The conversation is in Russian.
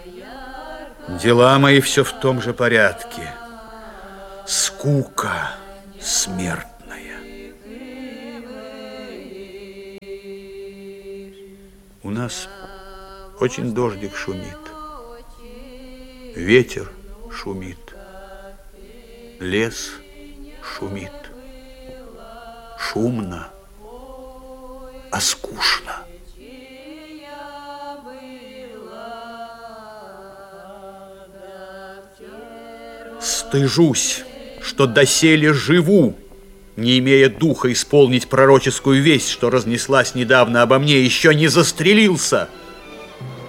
Дела мои все в том же порядке. Скука смертная. У нас очень дождик шумит, ветер шумит, лес шумит. Шумно, а скучно. Стыжусь, что доселе живу, не имея духа исполнить пророческую весть, что разнеслась недавно обо мне, еще не застрелился.